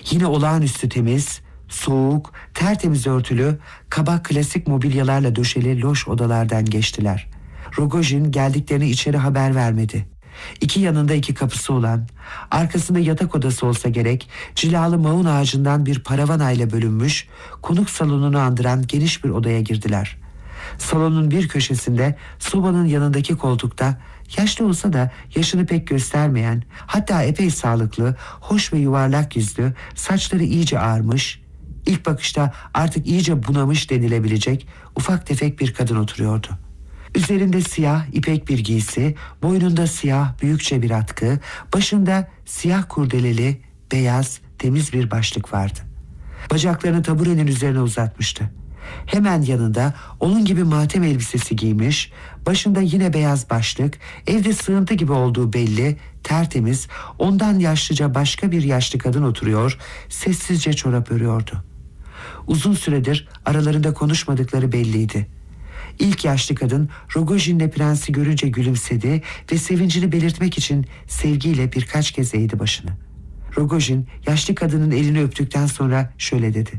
Yine olağanüstü temiz, soğuk, tertemiz örtülü, kaba klasik mobilyalarla döşeli loş odalardan geçtiler. Rogojin geldiklerini içeri haber vermedi. İki yanında iki kapısı olan, arkasında yatak odası olsa gerek, cilalı maun ağacından bir paravanayla bölünmüş, konuk salonunu andıran geniş bir odaya girdiler. Salonun bir köşesinde, sobanın yanındaki koltukta, yaşlı olsa da yaşını pek göstermeyen, hatta epey sağlıklı, hoş ve yuvarlak yüzlü, saçları iyice ağarmış, ilk bakışta artık iyice bunamış denilebilecek ufak tefek bir kadın oturuyordu. Üzerinde siyah ipek bir giysi, boynunda siyah büyükçe bir atkı, başında siyah kurdeleli, beyaz, temiz bir başlık vardı. Bacaklarını taburenin üzerine uzatmıştı. Hemen yanında onun gibi matem elbisesi giymiş, başında yine beyaz başlık, evde sığıntı gibi olduğu belli, tertemiz, ondan yaşlıca başka bir yaşlı kadın oturuyor, sessizce çorap örüyordu. Uzun süredir aralarında konuşmadıkları belliydi. İlk yaşlı kadın Rogojin'le prensi görünce gülümsedi ve sevincini belirtmek için sevgiyle birkaç kez eğdi başını. Rogojin yaşlı kadının elini öptükten sonra şöyle dedi.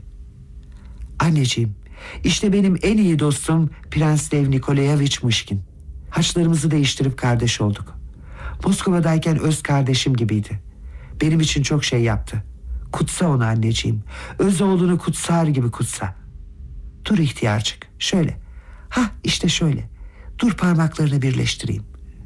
Anneciğim, işte benim en iyi dostum Prens Lev Nikolayevich Mışkin. Haçlarımızı değiştirip kardeş olduk. Moskova'dayken öz kardeşim gibiydi. Benim için çok şey yaptı. Kutsa onu anneciğim. Öz oğlunu kutsar gibi kutsa. Dur ihtiyarcık, şöyle. Ha işte şöyle. Dur parmaklarını birleştireyim.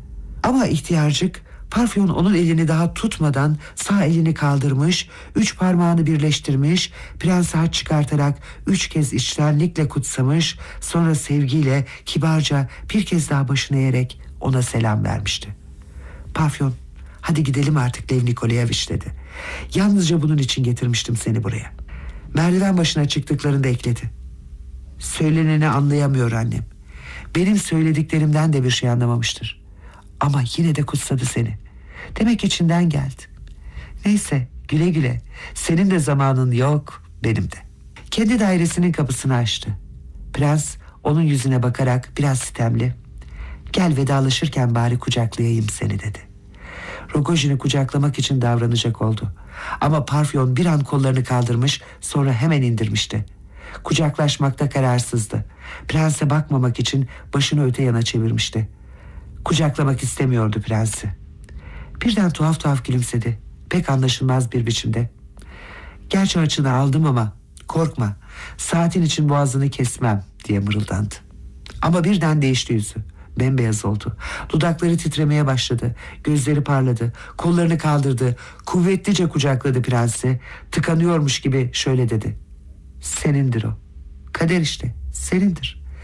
Ama ihtiyarcık Parfyon onun elini daha tutmadan sağ elini kaldırmış, 3 parmağını birleştirmiş, prense haç çıkartarak 3 kez içtenlikle kutsamış, sonra sevgiyle kibarca bir kez daha başını eğerek ona selam vermişti. Parfyon, hadi gidelim artık Lev Nikolayevich dedi. Yalnızca bunun için getirmiştim seni buraya. Merdiven başına çıktıklarında ekledi. Söyleneni anlayamıyor annem. Benim söylediklerimden de bir şey anlamamıştır. Ama yine de kutsadı seni. Demek içinden geldi. Neyse güle güle. Senin de zamanın yok, benim de. Kendi dairesinin kapısını açtı. Prens onun yüzüne bakarak biraz sitemli. Gel vedalaşırken bari kucaklayayım seni dedi. Rogojin'i kucaklamak için davranacak oldu. Ama Parfyon bir an kollarını kaldırmış, sonra hemen indirmişti. Kucaklaşmakta kararsızdı. Prense bakmamak için başını öte yana çevirmişti. Kucaklamak istemiyordu prensi. Birden tuhaf tuhaf gülümsedi. Pek anlaşılmaz bir biçimde. Gerçi açını aldım ama korkma, saatin için boğazını kesmem diye mırıldandı. Ama birden değişti yüzü. Bembeyaz oldu. Dudakları titremeye başladı. Gözleri parladı. Kollarını kaldırdı. Kuvvetlice kucakladı prensi. Tıkanıyormuş gibi şöyle dedi. Senindir o. Kader işte, senindir.